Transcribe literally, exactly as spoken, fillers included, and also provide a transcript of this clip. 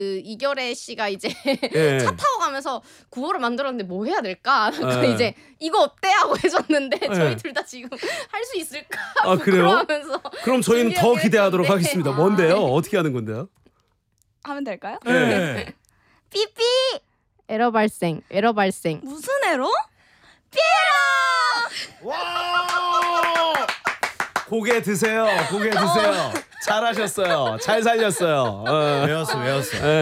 그 이결애 씨가 이제 예. 차 타고 가면서 구호를 만들었는데 뭐 해야 될까? 그러니까 예. 이제 이거 어때? 하고 해줬는데 예. 저희 둘 다 지금 할 수 있을까? 아, 그래요? 부끄러워하면서 그럼 저희는 더 준비하기로 기대하도록 했는데. 하겠습니다. 뭔데요? 어떻게 하는 건데요? 하면 될까요? 네. 삐삐. 에러 발생, 에러 발생. 무슨 에러? 삐에러. 와! 고개 드세요. 고개 드세요. 잘하셨어요. 잘 살렸어요. 어. 외웠어 외웠어. 예.